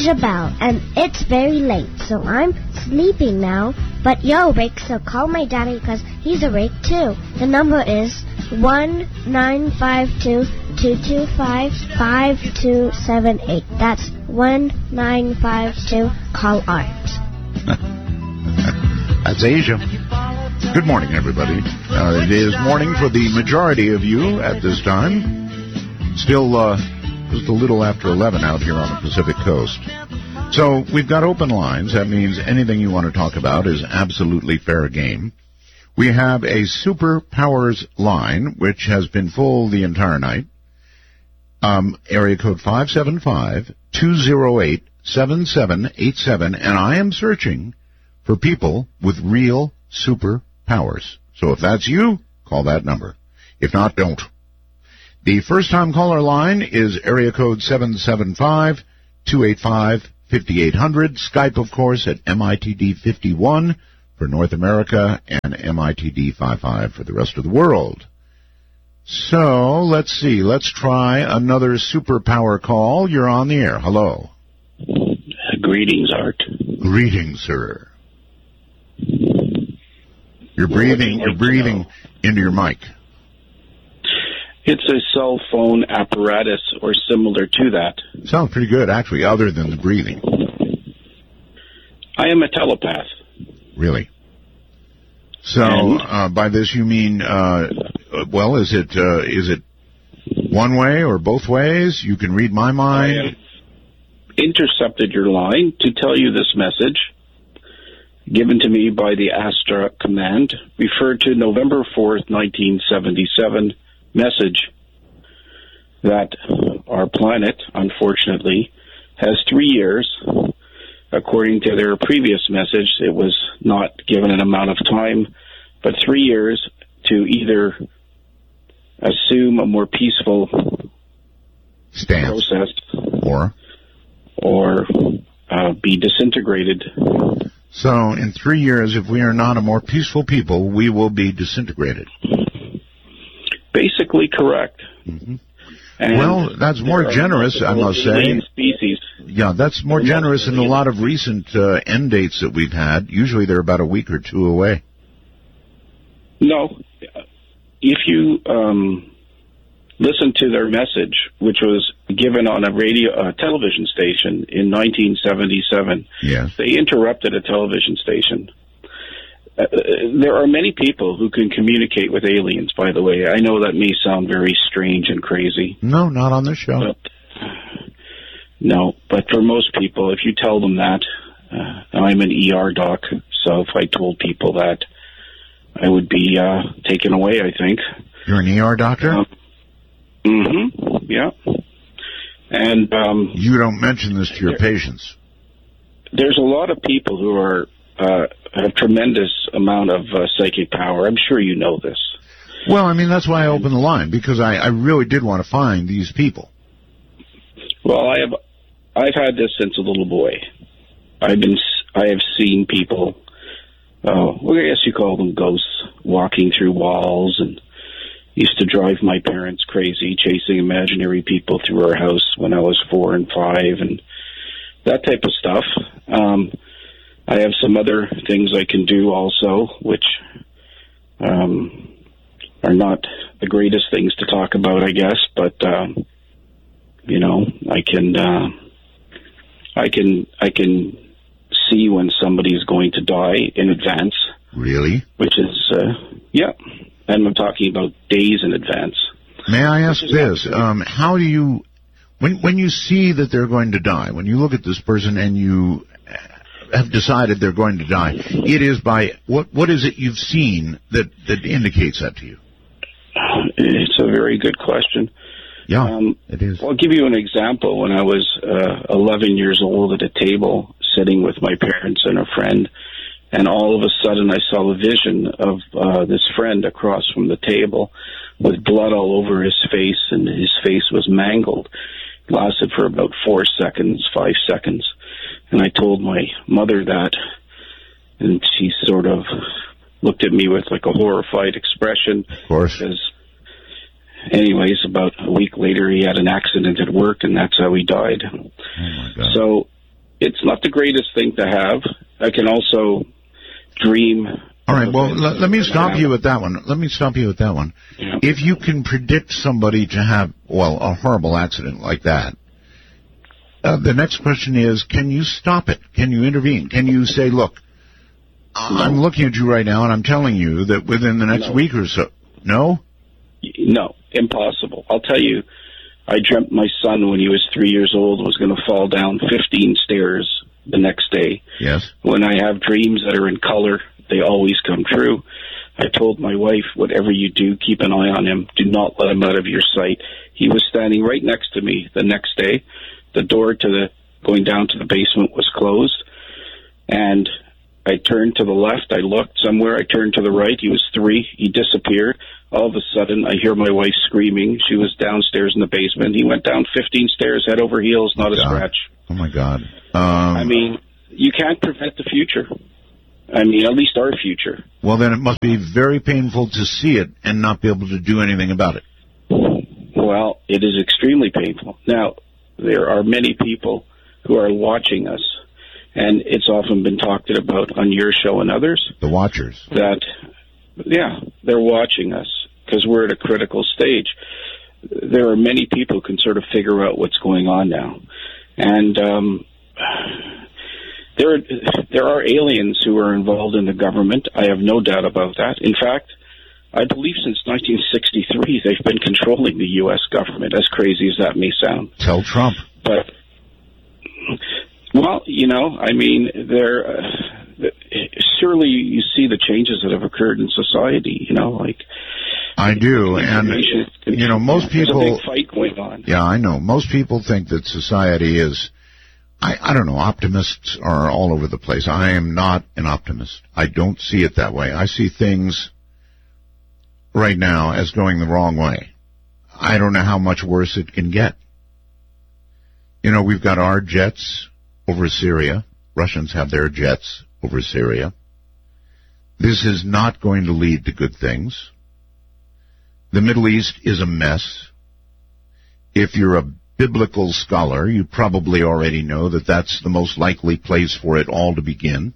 Asia Bell, and it's very late, so I'm sleeping now. But you're awake, so call my daddy because he's awake too. The number is 1-952-225-5278. That's 1952. Call Art. That's Asia. Good morning, everybody. It is morning for the majority of you at this time. Still just a little after 11 out here on the Pacific Coast. So we've got open lines. That means anything you want to talk about is absolutely fair game. We have a superpowers line, which has been full the entire night. Area code 575-208-7787. And I am searching for people with real superpowers. So if that's you, call that number. If not, don't. The first-time caller line is area code 775-285-5800. Skype, of course, at MITD51 for North America and MITD55 for the rest of the world. So, let's see. Let's try another superpower call. You're on the air. Hello. Greetings, Art. Greetings, sir. You're breathing into your mic. It's a cell phone apparatus or similar to that. Sounds pretty good, actually, other than the breathing. I am a telepath. Really? So, by this you mean, is it one way or both ways? You can read my mind? I have intercepted your line to tell you this message, given to me by the Astra Command, referred to November 4th, 1977, message that our planet, unfortunately, has 3 years. According to their previous message, it was not given an amount of time, but 3 years to either assume a more peaceful stance process or be disintegrated. So in 3 years, if we are not a more peaceful people, we will be disintegrated. Basically correct. Mm-hmm. Well, that's more generous, I must say. Species. Yeah, that's more generous than a lot of recent end dates that we've had. Usually they're about a week or two away. No. If you listen to their message, which was given on a television station in 1977, yes. They interrupted a television station. There are many people who can communicate with aliens, by the way. I know that may sound very strange and crazy. No, not on this show. But for most people, if you tell them that, I'm an ER doc, so if I told people that, I would be taken away, I think. You're an ER doctor? Yeah. And you don't mention this to your patients. There's a lot of people who are have tremendous amount of psychic power. I'm sure you know this. Well, I mean, that's why I opened the line, because I really did want to find these people. Well, I've had this since a little boy. I have seen people, I guess you call them ghosts, walking through walls, and used to drive my parents crazy, chasing imaginary people through our house when I was 4 and 5, and that type of stuff. I have some other things I can do also, which are not the greatest things to talk about, I guess. But I can see when somebody's going to die in advance. Really? Which is and I'm talking about days in advance. May I ask this? How do you, when you see that they're going to die, when you look at this person and you have decided they're going to die, it is by, what is it you've seen that indicates that to you? It's a very good question. Yeah, it is. I'll give you an example. When I was 11 years old at a table, sitting with my parents and a friend, and all of a sudden I saw a vision of this friend across from the table with blood all over his face, and his face was mangled. It lasted for about 4 seconds, 5 seconds. And I told my mother that, and she sort of looked at me with like a horrified expression. Of course. Because anyways, about a week later, he had an accident at work, and that's how he died. Oh, my God. So it's not the greatest thing to have. I can also dream. All right, well, let me stop you at that one. Yeah. If you can predict somebody to have, a horrible accident like that, the next question is, can you stop it? Can you intervene? Can you say, look, I'm looking at you right now, and I'm telling you that within the next week or so. No? No, impossible. I'll tell you, I dreamt my son, when he was 3 years old, was going to fall down 15 stairs the next day. Yes. When I have dreams that are in color, they always come true. I told my wife, whatever you do, keep an eye on him. Do not let him out of your sight. He was standing right next to me the next day. The door going down to the basement was closed, and I turned to the left. I looked somewhere. I turned to the right. He was 3. He disappeared. All of a sudden, I hear my wife screaming. She was downstairs in the basement. He went down 15 stairs, head over heels, not a scratch. Oh, my God. I mean, you can't prevent the future. I mean, at least our future. Well, then it must be very painful to see it and not be able to do anything about it. Well, it is extremely painful. Now, there are many people who are watching us, and it's often been talked about on your show and others. The watchers. That, they're watching us because we're at a critical stage. There are many people who can sort of figure out what's going on now. And there are aliens who are involved in the government. I have no doubt about that. In fact, I believe since 1963 they've been controlling the U.S. government, as crazy as that may sound. Tell Trump. But, well, I mean, surely you see the changes that have occurred in society, like... I do, and, most people... There's a big fight going on. Yeah, I know. Most people think that society is... I don't know, optimists are all over the place. I am not an optimist. I don't see it that way. I see things right now as going the wrong way. I don't know how much worse it can get. We've got our jets over Syria. Russians have their jets over Syria. This is not going to lead to good things. The Middle East is a mess. If you're a biblical scholar, you probably already know that that's the most likely place for it all to begin.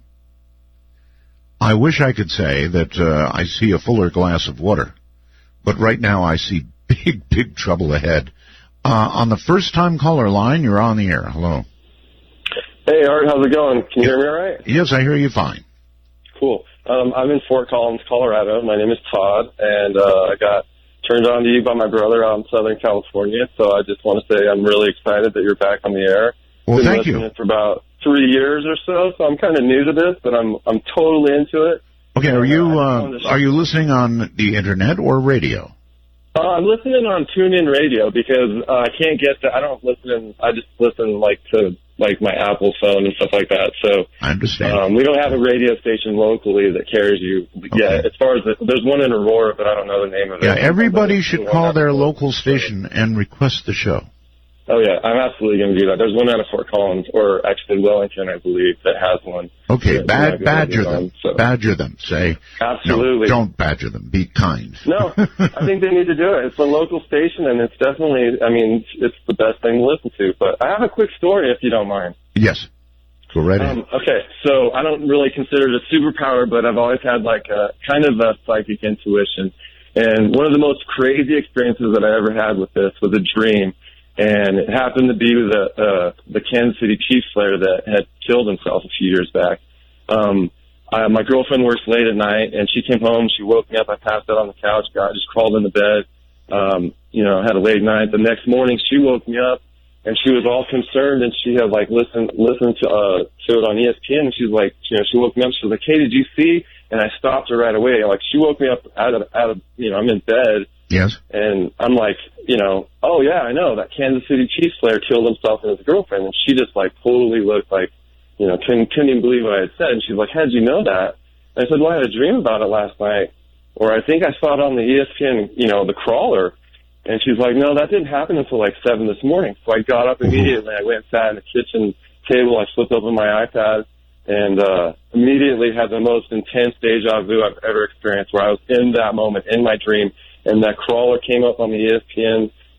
I wish I could say that I see a fuller glass of water, but right now I see big, big trouble ahead. On the first-time caller line, you're on the air. Hello. Hey, Art, how's it going? Can you hear me all right? Yes, I hear you fine. Cool. I'm in Fort Collins, Colorado. My name is Todd, and I got turned on to you by my brother out in Southern California, so I just want to say I'm really excited that you're back on the air. Well, thank you. Been listening for about 3 years or so I'm kind of new to this, but I'm totally into it. Okay, are you listening on the internet or radio? I'm listening on TuneIn Radio because I can't get to. I don't listen. I just listen to my Apple phone and stuff like that. So I understand. We don't have a radio station locally that carries you. Okay. Yeah, as far as there's one in Aurora, but I don't know the name of it. Yeah, everybody should call their local station and request the show. Oh, yeah, I'm absolutely going to do that. There's one out of Fort Collins, or actually Wellington, I believe, that has one. Okay, badger them. So. Badger them. Say, absolutely. No, don't badger them. Be kind. No, I think they need to do it. It's a local station, and it's definitely, it's the best thing to listen to. But I have a quick story, if you don't mind. Yes. Go right ahead. Okay, so I don't really consider it a superpower, but I've always had a kind of a psychic intuition. And one of the most crazy experiences that I ever had with this was a dream. And it happened to be the Kansas City Chiefs player that had killed himself a few years back. My girlfriend works late at night, and she came home. She woke me up. I passed out on the couch. I just crawled into bed. Had a late night. The next morning, she woke me up, and she was all concerned. And she had listened to it on ESPN. And she was she woke me up. She was like, "Hey, did you see?" And I stopped her right away. She woke me up out of I'm in bed. Yes. And I'm like, oh, yeah, I know. That Kansas City Chiefs player killed himself and his girlfriend. And she just, totally looked couldn't even believe what I had said. And she's like, how did you know that? And I said, well, I had a dream about it last night. Or I think I saw it on the ESPN, the crawler. And she's like, no, that didn't happen until 7 this morning. So I got up immediately. I went and sat at the kitchen table. I flipped open my iPad and immediately had the most intense deja vu I've ever experienced, where I was in that moment, in my dream. And that crawler came up on the ESPN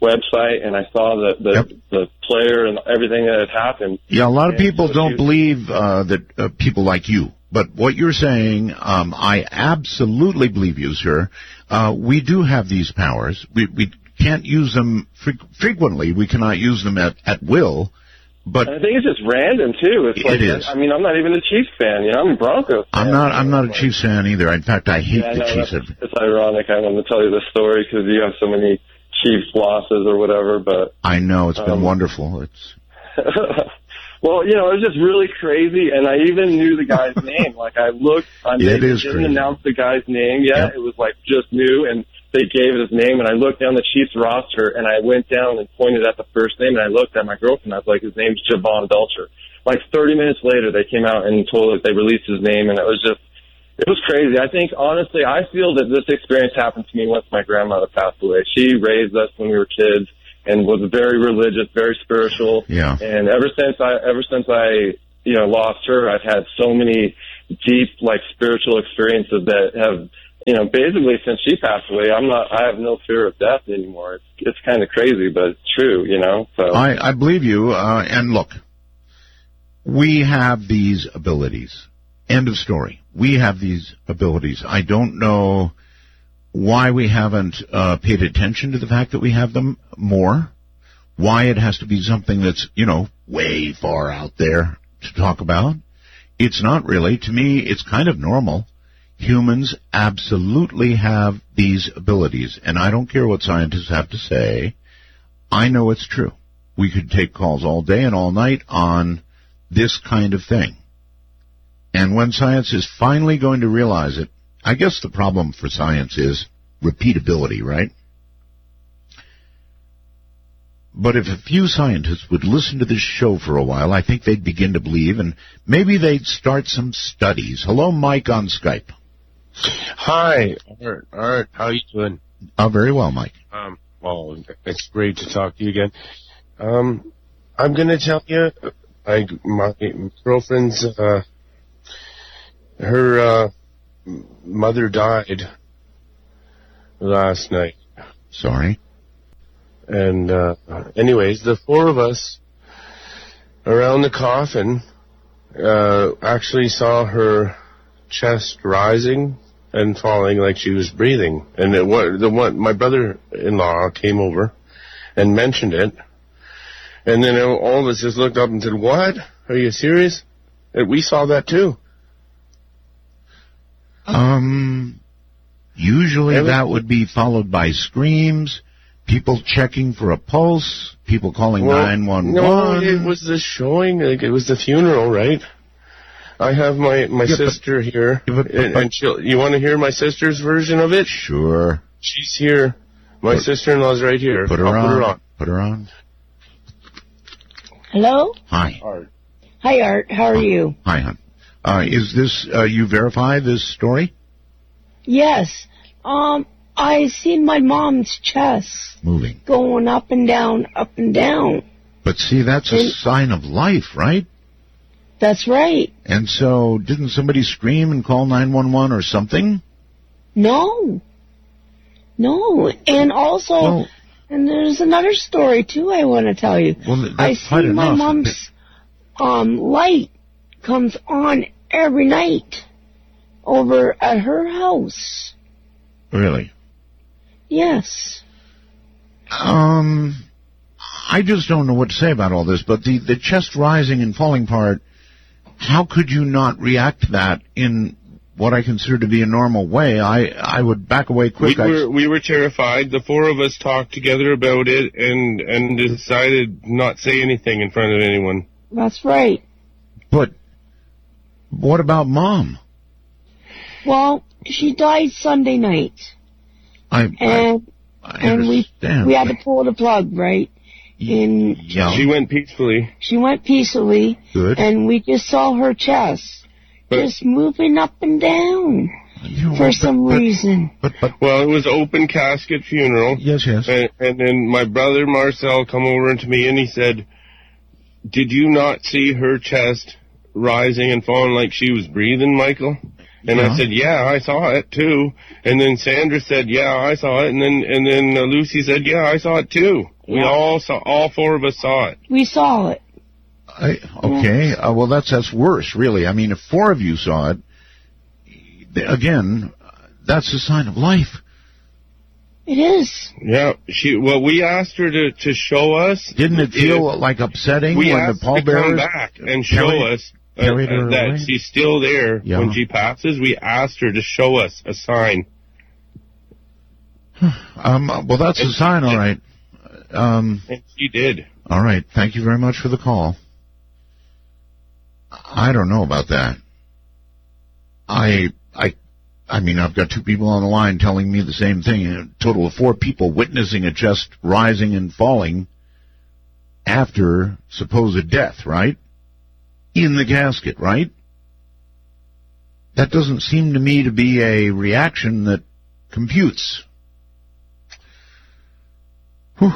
website, and I saw the player and everything that had happened. Yeah, a lot of people don't believe that people like you. But what you're saying, I absolutely believe you, sir. We do have these powers. We can't use them frequently. We cannot use them at will. But I think it's just random too. It is. I mean, I'm not even a Chiefs fan. You know, I'm a Broncos fan. I'm not a Chiefs fan either. In fact, I hate the Chiefs. It's ironic. I wanted to tell you this story because you have so many Chiefs losses or whatever. But I know it's been wonderful. It's. Well, you know, it was just really crazy, and I even knew the guy's name. Like, I looked, they didn't announce the guy's name yet. Yep. It was, like, just new, and they gave his name, and I looked down the Chiefs roster, and I went down and pointed at the first name, and I looked at my girlfriend, I was like, his name's Javon Belcher. Like, 30 minutes later, they came out and told us they released his name, and it was crazy. I think, honestly, I feel that this experience happened to me once my grandmother passed away. She raised us when we were kids, and was very religious, very spiritual. Yeah. And ever since I lost her, I've had so many deep, like, spiritual experiences that have, basically since she passed away, I have no fear of death anymore. It's kind of crazy, but it's true, So I believe you. And look, we have these abilities. End of story. We have these abilities. I don't know why we haven't paid attention to the fact that we have them more, why it has to be something that's, way far out there to talk about. It's not really. To me, it's kind of normal. Humans absolutely have these abilities, and I don't care what scientists have to say. I know it's true. We could take calls all day and all night on this kind of thing. And when science is finally going to realize it, I guess the problem for science is repeatability, right? But if a few scientists would listen to this show for a while, I think they'd begin to believe, and maybe they'd start some studies. Hello, Mike on Skype. Hi, Art. How are you doing? Very well, Mike. Well, it's great to talk to you again. I'm going to tell you, my girlfriend's, her mother died last night. Sorry. And anyways, the four of us around the coffin actually saw her chest rising and falling like she was breathing. And my brother-in-law came over and mentioned it. And then all of us just looked up and said, "What? Are you serious?" And we saw that too. Usually that would be followed by screams, people checking for a pulse, people calling 911. No, it was the showing, it was the funeral, right? I have my sister here, and you want to hear my sister's version of it? Sure. She's here. My sister-in-law's right here. Put her on. Put her on. Hello? Hi. Art. Hi, Art. How are you? Hi, hon. Is this, you verify this story? Yes. I seen my mom's chest moving, going up and down, up and down. But see, that's a sign of life, right? That's right. And so, didn't somebody scream and call 911 or something? No. And also, and there's another story too I want to tell you. Well, that's I see my mom's light comes on every night over at her house. Really? Yes. I just don't know what to say about all this, but the chest rising and falling part, how could you not react to that in what I consider to be a normal way? I would back away quick. We were terrified. The four of us talked together about it and decided not say anything in front of anyone. That's right. But what about Mom? Well, she died Sunday night. I we had to pull the plug, right? Yeah. She went peacefully. Good. And we just saw her chest just moving up and down for some reason. Well, it was open casket funeral. Yes. And then my brother Marcel come over to me and he said, "Did you not see her chest rising and falling like she was breathing, Michael?" And I said, "Yeah, I saw it too." And then Sandra said, "Yeah, I saw it." And then Lucy said, "Yeah, I saw it too." We all four of us saw it. We saw it. Okay. Well, that's worse, really. I mean, if four of you saw it, again, that's a sign of life. It is. Yeah. We asked her to show us. Didn't it feel like upsetting when the pallbearers come back and show us that she's still there when she passes? We asked her to show us a sign. Well, that's a sign, all right. And she did. All right. Thank you very much for the call. I don't know about that. I mean, I've got two people on the line telling me the same thing. A total of 4 people witnessing a chest rising and falling after supposed death, right? In the casket, right? That doesn't seem to me to be a reaction that computes. Whew.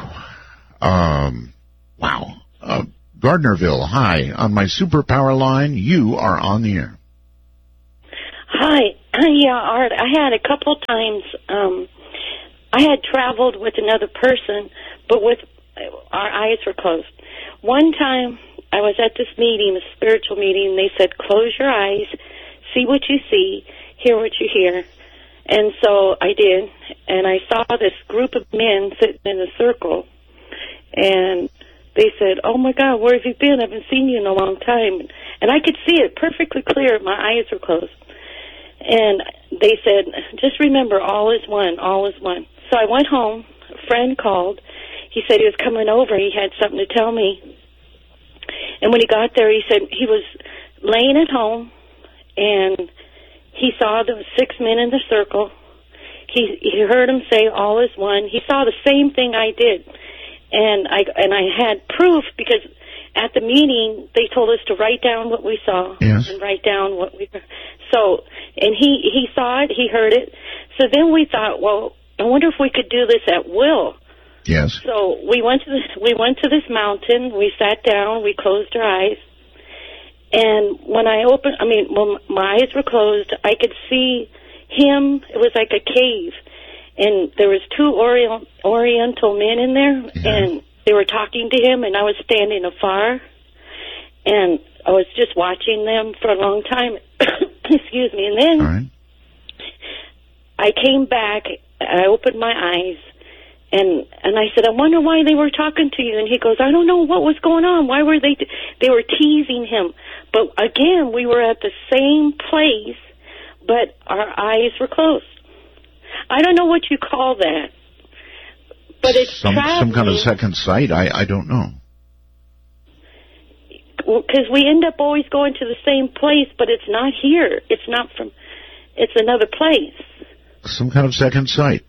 Wow. Gardnerville, hi. On my superpower line, you are on the air. Hi. Yeah, Art, I had a couple times, I had traveled with another person, but with our eyes were closed. One time, I was at this meeting, a spiritual meeting, and they said, close your eyes, see what you see, hear what you hear. And so I did, and I saw this group of men sitting in a circle, and they said, oh my God, where have you been? I haven't seen you in a long time. And I could see it perfectly clear. My eyes were closed. And they said, just remember, all is one, all is one. So I went home. A friend called. He said he was coming over. He had something to tell me. And when he got there, he said he was laying at home, and he saw the 6 men in the circle. He heard them say, all is one. He saw the same thing I did. And I had proof because at the meeting, they told us to write down what we saw and write down what we heard. So, and he saw it, he heard it. So then we thought, well, I wonder if we could do this at will. Yes. So we went to this mountain. We sat down. We closed our eyes. And when my eyes were closed, I could see him. It was like a cave, and there was 2 Oriental men in there, and they were talking to him, and I was standing afar, and I was just watching them for a long time. Excuse me. And then I came back. I opened my eyes, and I said, I wonder why they were talking to you. And he goes, I don't know what was going on. Why were they were teasing him. But again, we were at the same place, but our eyes were closed. I don't know what you call that. But it's some kind of second sight. I don't know. Because we end up always going to the same place, but it's not here. It's not from. It's another place. Some kind of second sight.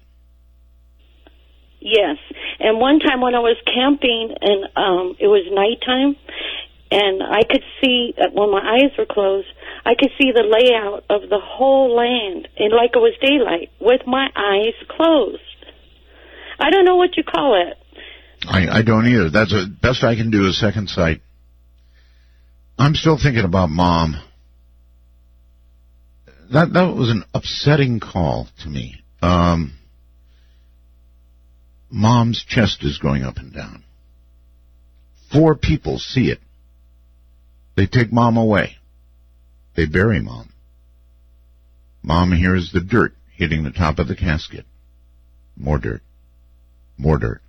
Yes. And one time when I was camping, and it was nighttime, and I could see, when my eyes were closed, I could see the layout of the whole land, and like it was daylight, with my eyes closed. I don't know what you call it. I don't either. That's the best I can do is second sight. I'm still thinking about Mom. That was an upsetting call to me. Mom's chest is going up and down. 4 people see it. They take Mom away. They bury Mom. Mom hears the dirt hitting the top of the casket. More dirt. More dirt.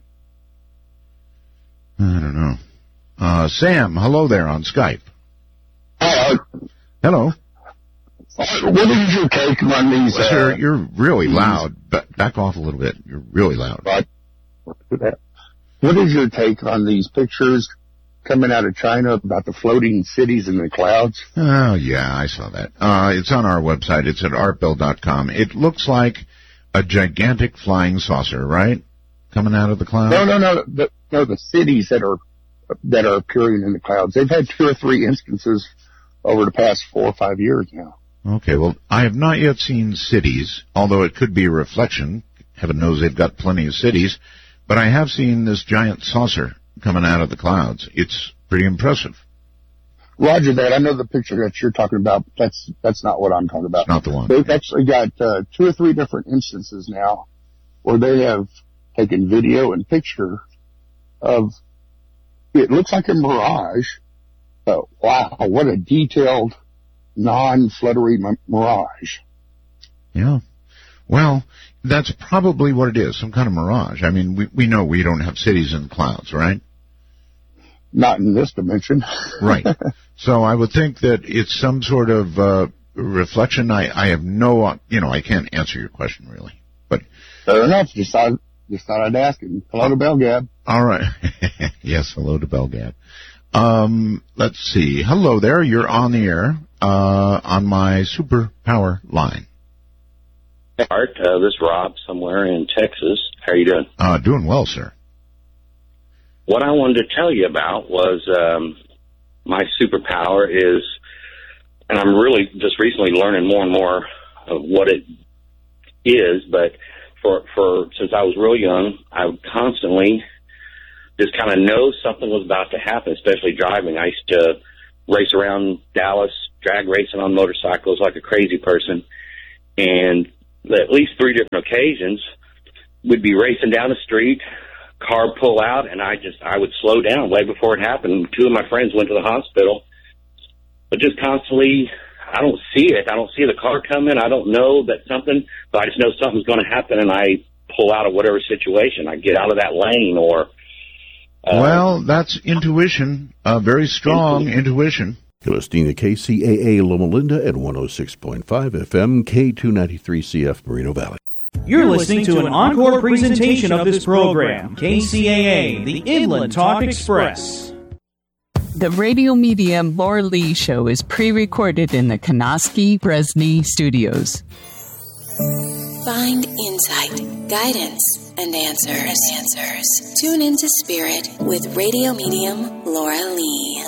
I don't know. Sam, hello there on Skype. Hello. What is your take on these? Sir, you're really loud. Back off a little bit. You're really loud. What is your take on these pictures coming out of China about the floating cities in the clouds? Oh, yeah, I saw that. It's on our website. It's at artbell.com. It looks like a gigantic flying saucer, right? Coming out of the clouds? No, the cities that are appearing in the clouds. They've had 2 or 3 instances over the past 4 or 5 years now. Okay, well, I have not yet seen cities, although it could be a reflection. Heaven knows they've got plenty of cities. But I have seen this giant saucer coming out of the clouds. It's pretty impressive. Roger that. I know the picture that you're talking about. That's not what I'm talking about. It's not the one. They've actually got 2 or 3 different instances now where they have taken video and picture of, it looks like a mirage. Wow, what a detailed, non-fluttery mirage. Yeah. Well, that's probably what it is, some kind of mirage. I mean, we know we don't have cities in the clouds, right? Not in this dimension. Right. So I would think that it's some sort of reflection. I have no, I can't answer your question really. But fair enough. Just thought I'd ask him. Hello to Belgab. All right. Yes, hello to Belgab. Let's see. Hello there. You're on the air on my superpower line. Hey, Art. This is Rob somewhere in Texas. How are you doing? Doing well, sir. What I wanted to tell you about was my superpower is, and I'm really just recently learning more and more of what it is, but since I was real young, I would constantly just kind of know something was about to happen, especially driving. I used to race around Dallas, drag racing on motorcycles like a crazy person, and at least 3 different occasions, we'd be racing down the street, car pull out, and I would slow down way before it happened. 2 of my friends went to the hospital, but just constantly, I don't see it. I don't see the car coming. I don't know that something, but I just know something's going to happen, and I pull out of whatever situation. I get out of that lane or... well, that's intuition, very strong intuition. You're listening to KCAA Loma Linda at 106.5 FM, K293CF Moreno Valley. You're listening to an encore presentation of this program, KCAA, the Inland Talk Express. The Radio Medium Laura Lee Show is pre-recorded in the Kanoski Bresny Studios. Find insight, guidance, and answers. Tune into Spirit with Radio Medium Laura Lee.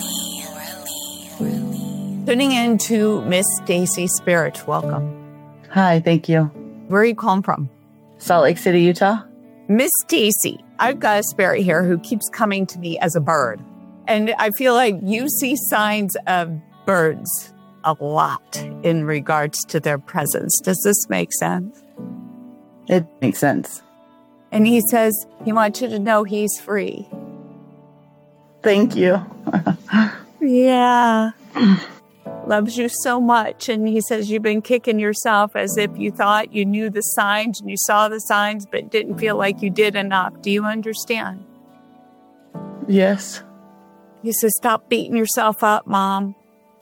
Tuning in to Miss Stacy Spirit. Welcome. Hi, thank you. Where are you calling from? Salt Lake City, Utah. Miss Stacy, I've got a spirit here who keeps coming to me as a bird. And I feel like you see signs of birds a lot in regards to their presence. Does this make sense? It makes sense. And he says he wants you to know he's free. Thank you. Yeah. Loves you so much. And he says you've been kicking yourself as if you thought you knew the signs and you saw the signs but didn't feel like you did enough. Do you understand? Yes. He says, stop beating yourself up, Mom.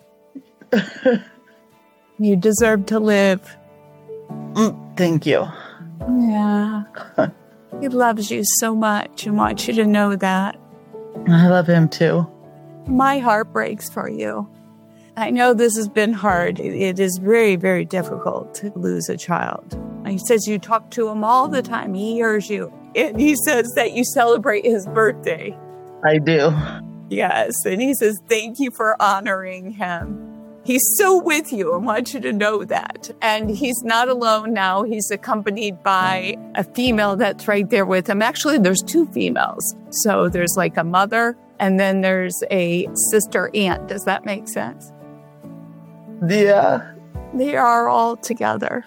You deserve to live. Thank you. Yeah. He loves you so much and wants you to know that. I love him too. My heart breaks for you. I know this has been hard. It is very, very difficult to lose a child. He says you talk to him all the time. He hears you. And he says that you celebrate his birthday. I do. Yes. And he says, thank you for honoring him. He's so with you. I want you to know that. And he's not alone now. He's accompanied by a female that's right there with him. Actually, there's 2 females. So there's like a mother and then there's a sister aunt. Does that make sense? Yeah. They are all together.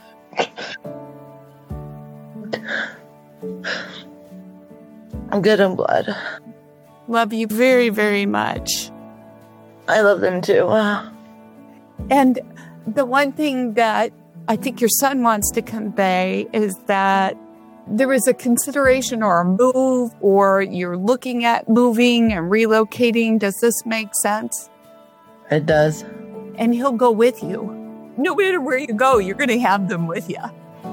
I'm good in blood. Love you very, very much. I love them too. Wow. And the one thing that I think your son wants to convey is that there is a consideration or a move, or you're looking at moving and relocating. Does this make sense? It does. And he'll go with you. No matter where you go, you're going to have them with you.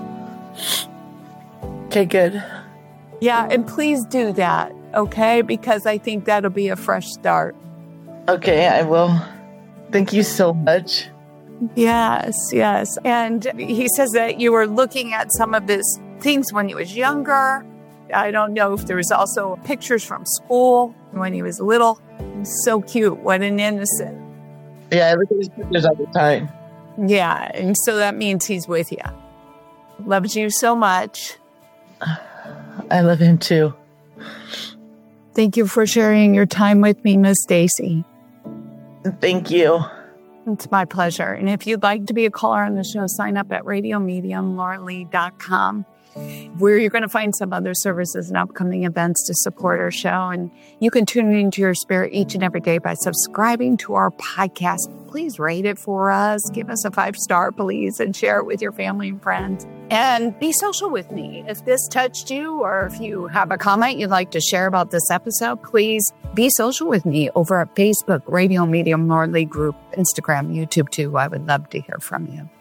Okay, good. Yeah, and please do that, okay? Because I think that'll be a fresh start. Okay, I will. Thank you so much. Yes, yes. And he says that you were looking at some of his things when he was younger. I don't know if there was also pictures from school when he was little. So cute. What an innocent. Yeah, I look at his pictures all the time. Yeah, and so that means he's with you. Loves you so much. I love him too. Thank you for sharing your time with me, Miss Stacy. Thank you. It's my pleasure. And if you'd like to be a caller on the show, sign up at RadioMediumLauraLee.com. where you're going to find some other services and upcoming events to support our show. And you can tune into your spirit each and every day by subscribing to our podcast. Please rate it for us. Give us a 5-star, please, and share it with your family and friends. And be social with me. If this touched you, or if you have a comment you'd like to share about this episode, please be social with me over at Facebook, Radio Medium Laura Lee Group, Instagram, YouTube too. I would love to hear from you.